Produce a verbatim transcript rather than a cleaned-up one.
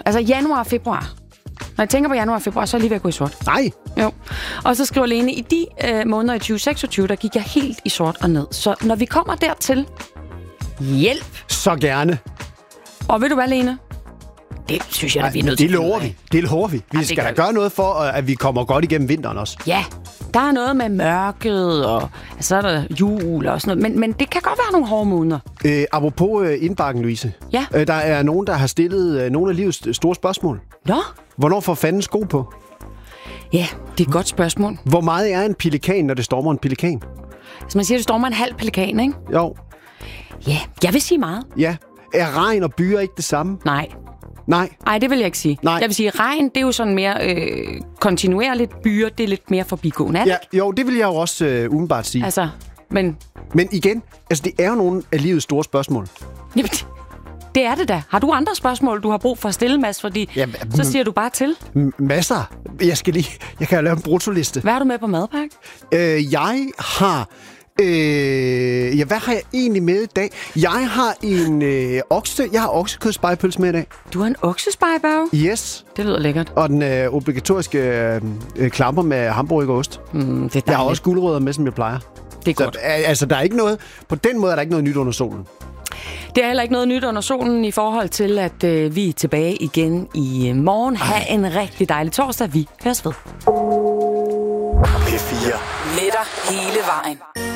Altså januar og februar. Når jeg tænker på januar og februar, så er jeg lige ved at gå i sort. Nej. Jo. Og så skriver Lene, i de øh, måneder i tyve seksogtyve, der gik jeg helt i sort og ned. Så når vi kommer dertil, hjælp. Så gerne. Og ved du hvad, Lene? Det synes jeg, at vi er nødt til. Det lover vi. Det lover vi. Vi ja, skal da gøre noget for, at vi kommer godt igennem vinteren også. Ja, der er noget med mørket, og så er der jul og sådan noget. Men, men det kan godt være nogle hårde måneder. Øh, apropos øh, indbakken, Louise. Ja. Øh, der er nogen, der har stillet øh, nogle af livets store spørgsmål. Nå? Hvornår får fanden sko på? Ja, det er et godt spørgsmål. Hvor meget er en pelikan, når det stormer en pelikan? Så man siger, at det stormer en halv pelikan, ikke? Jo. Ja, jeg vil sige meget. Ja. Er regn og byer ikke det samme? Nej. Nej. Nej, det vil jeg ikke sige. Nej. Jeg vil sige, at regn, det er jo sådan mere øh, kontinuerligt. Byer, det er lidt mere forbigående, er det Ja, ikke? jo, det vil jeg jo også øh, umiddelbart sige. Altså, men... Men igen, altså det er jo nogle af livets store spørgsmål. Jamen, det er det da. Har du andre spørgsmål, du har brug for at stille, Mads? Fordi Jamen, så siger du bare til. M- masser. Jeg skal lige... Jeg kan jo lave en brutoliste. Hvad har du med på madpakke? Øh, jeg har... Øh, ja, hvad har jeg egentlig med i dag? Jeg har en øh, okse... Jeg har oksekødspejepølse med i dag. Du har en oksespejebørge? Yes. Det lyder lækkert. Og den øh, obligatoriske øh, øh, klamper med hamburger og ost. Mm, det er dejligt. Jeg har også gulerødder med, som jeg plejer. Det er Så, godt. øh, altså, der er ikke noget... På den måde er der ikke noget nyt under solen. Det er heller ikke noget nyt under solen i forhold til, at øh, vi er tilbage igen i morgen. Ha' en rigtig dejlig torsdag. Vi høres ved. P fire. Med dig hele vejen.